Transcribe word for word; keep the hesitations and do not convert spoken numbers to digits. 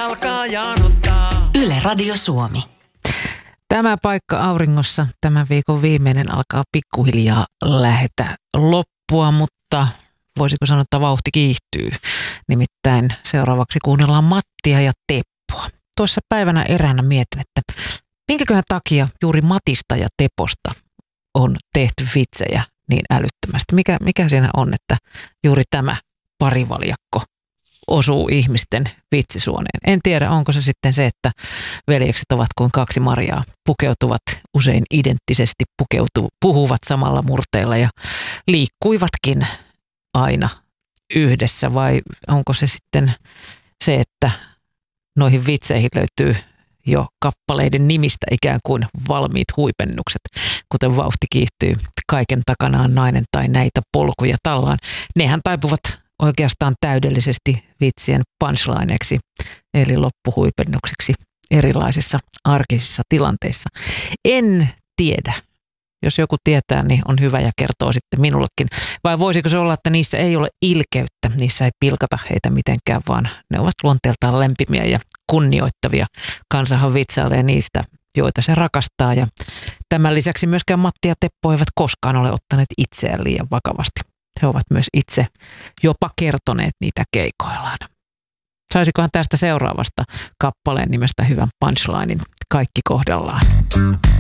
alkaa janottaa. Yle Radio Suomi. Tämä paikka auringossa tämän viikon viimeinen alkaa pikkuhiljaa lähetä loppua, mutta voisiko sanoa, että vauhti kiihtyy. Nimittäin seuraavaksi kuunnellaan Mattia ja Teppoa. Tuossa päivänä eräänä mietin, että minkäköhän takia juuri Matista ja Teposta on tehty vitsejä niin älyttömästi. Mikä, mikä siinä on, että juuri tämä parivaljakko osuu ihmisten vitsisuoneen. En tiedä, onko se sitten se, että veljekset ovat kuin kaksi Mariaa, pukeutuvat usein identtisesti, pukeutu, puhuvat samalla murteella ja liikkuivatkin aina yhdessä, vai onko se sitten se, että noihin vitseihin löytyy jo kappaleiden nimistä ikään kuin valmiit huipennukset, kuten vauhti kiihtyy, kaiken takana on nainen tai näitä polkuja tallaan. Nehän taipuvat oikeastaan täydellisesti vitsien punchlineiksi, eli loppuhuipennuksiksi erilaisissa arkisissa tilanteissa. En tiedä. Jos joku tietää, niin on hyvä ja kertoo sitten minullekin. Vai voisiko se olla, että niissä ei ole ilkeyttä, niissä ei pilkata heitä mitenkään, vaan ne ovat luonteeltaan lämpimiä ja kunnioittavia. Kansahan vitsailee niistä, joita se rakastaa. Ja tämän lisäksi myöskään Matti ja Teppo eivät koskaan ole ottaneet itseään liian vakavasti. He ovat myös itse jopa kertoneet niitä keikoillaan. Saisikohan tästä seuraavasta kappaleen nimestä hyvän punchlinen kaikki kohdallaan?